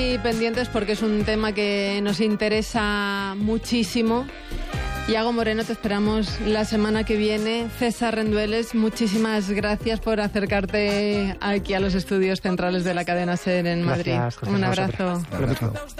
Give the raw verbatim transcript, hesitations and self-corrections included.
Y pendientes porque es un tema que nos interesa muchísimo. Iago Moreno, te esperamos la semana que viene. César Rendueles, muchísimas gracias por acercarte aquí a los estudios centrales de la cadena SER en Madrid. Gracias, un abrazo.